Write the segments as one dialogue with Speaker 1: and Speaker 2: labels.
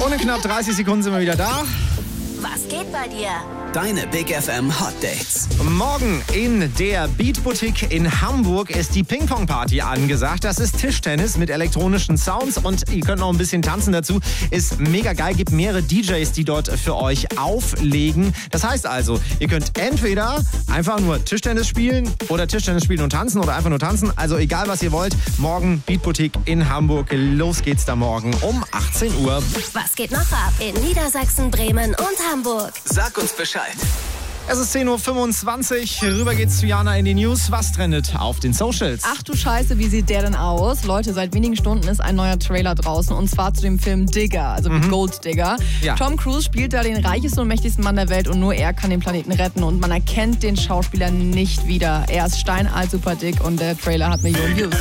Speaker 1: Und in knapp 30 Sekunden sind wir wieder da.
Speaker 2: Was geht bei dir?
Speaker 3: Deine Big FM Hot Dates.
Speaker 1: Morgen in der Beat Boutique in Hamburg ist die Ping-Pong-Party angesagt. Das ist Tischtennis mit elektronischen Sounds und ihr könnt noch ein bisschen tanzen dazu. Ist mega geil, gibt mehrere DJs, die dort für euch auflegen. Das heißt also, ihr könnt entweder einfach nur Tischtennis spielen oder Tischtennis spielen und tanzen oder einfach nur tanzen. Also egal, was ihr wollt. Morgen Beat Boutique in Hamburg. Los geht's da morgen um 18 Uhr.
Speaker 2: Was geht noch ab in Niedersachsen, Bremen und Hamburg?
Speaker 3: Sag uns Bescheid.
Speaker 1: Es ist 10.25 Uhr. Rüber geht's zu Jana in die News. Was trendet auf den Socials?
Speaker 4: Ach du Scheiße, wie sieht der denn aus? Leute, seit wenigen Stunden ist ein neuer Trailer draußen und zwar zu dem Film Digger, also mit Gold Digger.
Speaker 1: Ja.
Speaker 4: Tom Cruise spielt da den reichesten und mächtigsten Mann der Welt und nur er kann den Planeten retten und man erkennt den Schauspieler nicht wieder. Er ist steinalt super dick und der Trailer hat Millionen Views.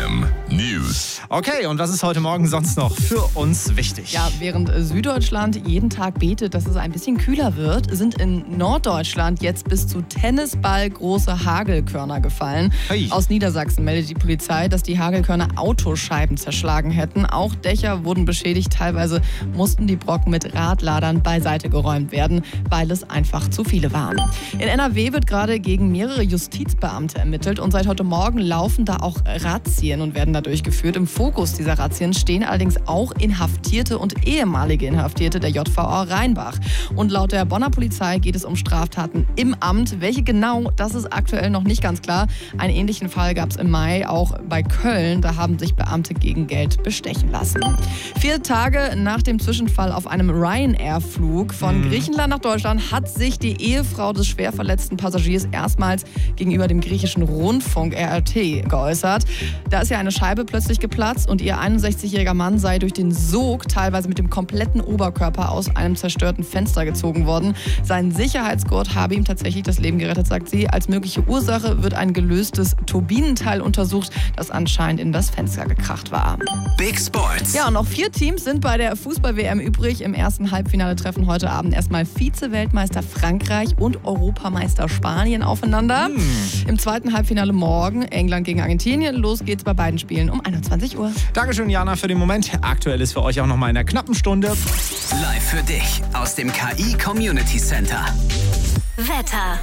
Speaker 5: News.
Speaker 1: Okay, und was ist heute Morgen sonst noch für uns wichtig?
Speaker 4: Ja, während Süddeutschland jeden Tag betet, dass es ein bisschen kühler wird, sind in Norddeutschland jetzt bis zu Tennisball große Hagelkörner gefallen.
Speaker 1: Hey.
Speaker 4: Aus Niedersachsen meldet die Polizei, dass die Hagelkörner Autoscheiben zerschlagen hätten. Auch Dächer wurden beschädigt. Teilweise mussten die Brocken mit Radladern beiseite geräumt werden, weil es einfach zu viele waren. In NRW wird gerade gegen mehrere Justizbeamte ermittelt und seit heute Morgen laufen da auch Razzien und werden da durchgeführt. Im Fokus dieser Razzien stehen allerdings auch Inhaftierte und ehemalige Inhaftierte der JVA Rheinbach. Und laut der Bonner Polizei geht es um Straftaten im Amt. Welche genau, das ist aktuell noch nicht ganz klar. Einen ähnlichen Fall gab es im Mai auch bei Köln. Da haben sich Beamte gegen Geld bestechen lassen. 4 Tage nach dem Zwischenfall auf einem Ryanair-Flug von Griechenland nach Deutschland hat sich die Ehefrau des schwer verletzten Passagiers erstmals gegenüber dem griechischen Rundfunk RT geäußert. Da ist ja eine Scheibe plötzlich geplatzt und ihr 61-jähriger Mann sei durch den Sog teilweise mit dem kompletten Oberkörper aus einem zerstörten Fenster gezogen worden. Sein Sicherheitsgurt habe ihm tatsächlich das Leben gerettet, sagt sie. Als mögliche Ursache wird ein gelöstes Turbinenteil untersucht, das anscheinend in das Fenster gekracht war.
Speaker 3: Big Sports.
Speaker 4: Ja, und noch 4 Teams sind bei der Fußball-WM übrig. Im ersten Halbfinale treffen heute Abend erstmal Vize-Weltmeister Frankreich und Europameister Spanien aufeinander. Im zweiten Halbfinale morgen England gegen Argentinien. Los geht's bei beiden Spielen um 21 Uhr.
Speaker 1: Dankeschön, Jana, für den Moment. Aktuell ist für euch auch noch mal in einer knappen Stunde.
Speaker 3: Live für dich aus dem KI Community Center.
Speaker 2: Wetter.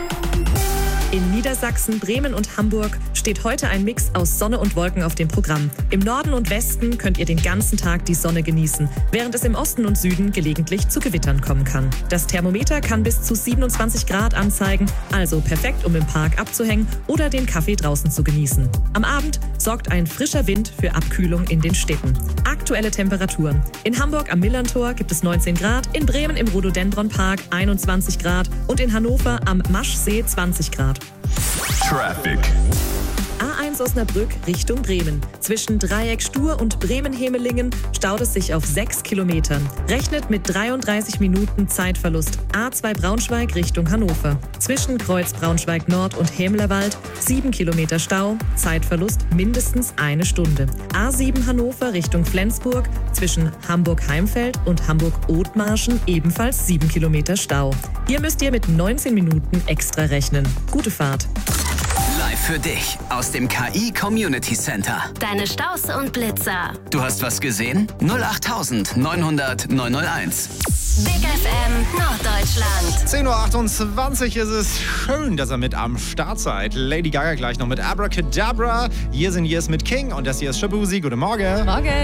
Speaker 6: In Niedersachsen, Bremen und Hamburg steht heute ein Mix aus Sonne und Wolken auf dem Programm. Im Norden und Westen könnt ihr den ganzen Tag die Sonne genießen, während es im Osten und Süden gelegentlich zu Gewittern kommen kann. Das Thermometer kann bis zu 27 Grad anzeigen, also perfekt, um im Park abzuhängen oder den Kaffee draußen zu genießen. Am Abend sorgt ein frischer Wind für Abkühlung in den Städten. Aktuelle Temperaturen. In Hamburg am Millantor gibt es 19 Grad, in Bremen im Rhododendron-Park 21 Grad und in Hannover am Maschsee 20 Grad.
Speaker 5: Traffic.
Speaker 6: A1 Osnabrück Richtung Bremen. Zwischen Dreieck Stur und Bremen-Hemelingen staut es sich auf 6 Kilometern. Rechnet mit 33 Minuten Zeitverlust. A2 Braunschweig Richtung Hannover. Zwischen Kreuz Braunschweig Nord und Hämlerwald 7 Kilometer Stau. Zeitverlust mindestens 1 Stunde. A7 Hannover Richtung Flensburg. Zwischen Hamburg-Heimfeld und Hamburg-Othmarschen ebenfalls 7 Kilometer Stau. Hier müsst ihr mit 19 Minuten extra rechnen. Gute Fahrt.
Speaker 3: Live für dich aus dem KI Community Center.
Speaker 2: Deine Staus und Blitzer.
Speaker 3: Du hast was gesehen? 08900 901.
Speaker 2: Big FM Norddeutschland.
Speaker 1: 10.28 Uhr ist es. Schön, dass ihr mit am Start seid. Lady Gaga gleich noch mit Abracadabra. Years and Years mit King und das hier ist Shabuzi. Guten Morgen.
Speaker 4: Morgen.